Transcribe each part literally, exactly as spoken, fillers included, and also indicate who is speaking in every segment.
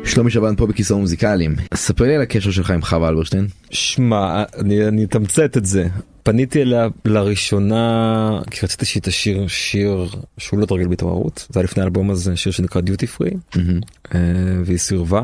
Speaker 1: שלומי שבן פה בכיסאות מוזיקליים. ספר לי על הקשר שלך עם חווה אלברשטיין.
Speaker 2: שמע, אני, אני אתמצת את זה. פניתי אליה לראשונה, כי רציתי שהיא תשיר שיר שהוא לא תרגיל בהתעוררות. זה היה לפני האלבום הזה, שיר שנקרא דיוטי פרי. Mm-hmm. והיא סירבה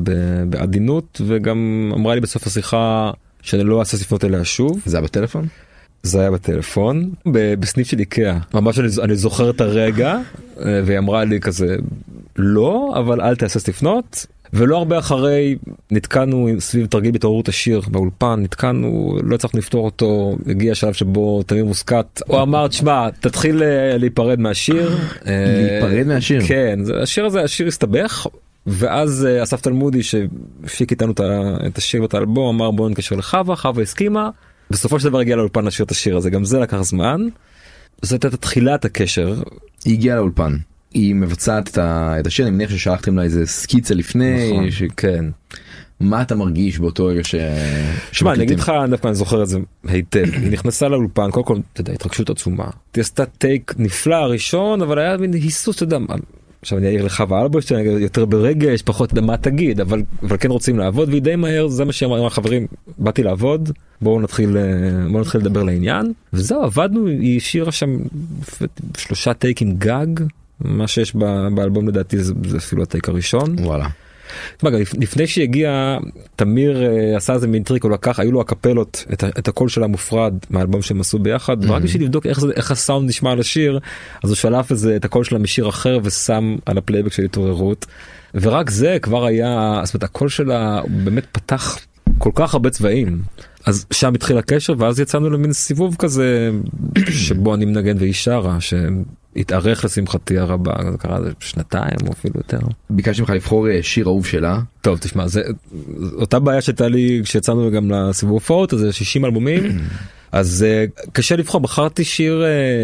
Speaker 2: בעדינות, וגם אמרה לי בסוף השיחה שאני לא אעשה לפנות אליה שוב.
Speaker 1: זה היה בטלפון?
Speaker 2: זה היה בטלפון, בסניף של איקאה. ממש אני, אני זוכר את הרגע, והיא אמרה לי כזה, לא, אבל אל תעשה לפנות. ולא הרבה אחרי נתקענו סביב תרגיל בהתעוררות השיר באולפן, נתקענו, לא הצלחנו לפתור אותו, הגיע השלב שבו תמיר מוסקת, הוא אמר, תשמע, תתחיל להיפרד מהשיר.
Speaker 1: להיפרד מהשיר?
Speaker 2: כן, השיר הזה, השיר הסתבך, ואז אסף תלמודי שהפיק איתנו את השיר ואת האלבום, אמר בואו נקשר לחווה, חווה הסכימה, בסופו של דבר הגיע לאולפן לשיר את השיר הזה, גם זה לקח זמן. זאת הייתה תחילת הקשר.
Speaker 1: היא הגיעה לאולפן. היא מבצעת את השיר, אני מניח ששלחתם לה איזה סקיצה לפני.
Speaker 2: נכון, כן.
Speaker 1: מה אתה מרגיש באותו רגע ש...
Speaker 2: שמע, אני אגיד לך, אני זוכר את זה היטב. היא נכנסה לאולפן, קודם כל, אתה יודע, התרגשות עצומה. היא עשתה טייק נפלא הראשון, אבל היה מין היסוס, אתה יודע, עכשיו אני אעיר לך ואלברשטיין, יותר ברגש, פחות יודע מה תגיד, אבל, אבל כן רוצים לעבוד, והיא די מהר, זה מה שאמרה, חברים, באתי לעבוד, בואו נתחיל, בואו נתחיל לדבר לעניין, וזהו, עבדנו, היא השאירה שם שלושה טייקים גג, מה שיש באלבום לדעתי זה, זה אפילו הטייק הראשון.
Speaker 1: וואלה.
Speaker 2: תשמע, לפני שהגיע, תמיר עשה איזה מין טריק, הוא לקח, היו לו הקפלות, את, את הקול שלה מופרד מהאלבום שהם עשו ביחד, mm-hmm. ורק בשביל לבדוק איך, זה, איך הסאונד נשמע על השיר, אז הוא שלף איזה, את הקול שלה משיר אחר ושם על הפלייבק של התעוררות, ורק זה כבר היה, זאת אומרת, הקול שלה באמת פתח כל כך הרבה צבעים, אז שם התחיל הקשר, ואז יצאנו למין סיבוב כזה, שבו אני מנגן והיא שרה, שהתארך לשמחתי הרבה, זה קרה שנתיים או אפילו יותר.
Speaker 1: ביקשתי ממך לבחור שיר אהוב שלה.
Speaker 2: טוב, תשמע, זה אותה בעיה שהייתה לי כשיצאנו גם לסיבוב הופעות, אז זה שישים אלבומים, אז קשה לבחור, בחרתי שיר,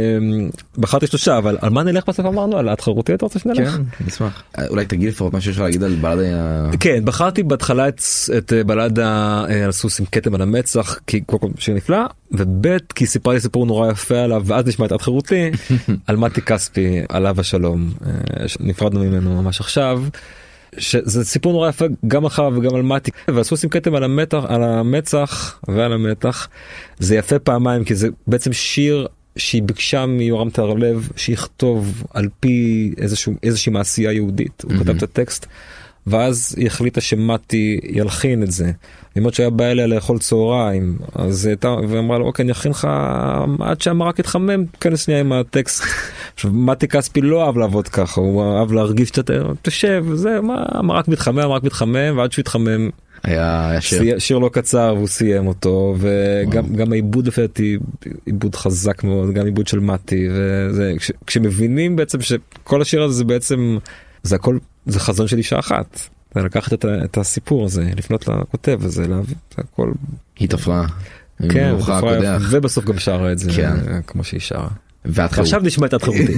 Speaker 2: בחרתי שלושה, אבל על מה נלך בסוף אמרנו? על התחרותי אתה רוצה שנלך?
Speaker 1: כן, נשמח. אולי תגיד לפחות מה שיש לך להגיד על בלדה...
Speaker 2: כן, בחרתי בהתחלה את בלדה על סוס עם כתם על המצח, כי קודם כל שיר נפלא, ובית כי סיפרה לי סיפור נורא יפה עליו, ואז נשמע את התחרותי, על מתי כספי, עליו השלום, נפרדנו ממנו ממש עכשיו, שזה סיפור נורא יפה גם אחר וגם על מתי, ועשו שים כתם על המתח, על המצח ועל המתח. זה יפה פעמיים, כי זה בעצם שיר שהיא ביקשה מיורם טהרלב שיכתוב על פי איזשהו, איזושהי מעשייה יהודית. הוא כתב את הטקסט, ואז היא החליטה שמתי ילחין את זה. למרות שהיה בא אליה לאכול צהריים, אז הייתה, ואמרה לו, אוקיי, אני אכין לך עד שהמרק יתחמם, כנס שנייה עם הטקסט. עכשיו, מתי כספי לא אהב לעבוד ככה, הוא אהב להרגיש שאתה תשב, זה, מה, המרק מתחמם, המרק מתחמם, ועד שהוא יתחמם,
Speaker 1: היה, היה שיר.
Speaker 2: שיר לא קצר, והוא סיים אותו, וגם גם העיבוד לפעתי, עיבוד חזק מאוד, גם עיבוד של מתי, וזה, כש, כשמבינים בעצם שכל השיר הזה זה בעצם, זה הכל, זה חזון של אישה אחת. זה לקחת את, את הסיפור הזה, לפנות לכותב הזה, להביא, זה הכל...
Speaker 1: היא תפרה.
Speaker 2: כן, תפרה, ובסוף גם שרה את זה, כן. כמו שהיא שרה. ועכשיו נשמע את התחרותי.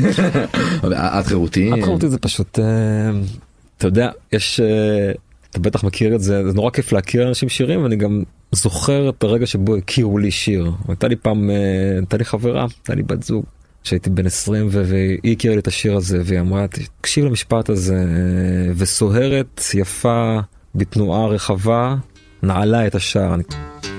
Speaker 1: התחרותי?
Speaker 2: התחרותי זה פשוט, אתה יודע, יש, אתה בטח מכיר את זה, זה נורא כיף להכיר אנשים שירים, ואני גם זוכר את הרגע שבו הכירו לי שיר. הייתה לי פעם, הייתה לי חברה, הייתה לי בת זוג, שהייתי בן עשרים, והיא הכירה לי את השיר הזה, והיא אמרה, תקשיב למשפט הזה, וסוהרת יפה בתנועה רחבה, נעלה את השער.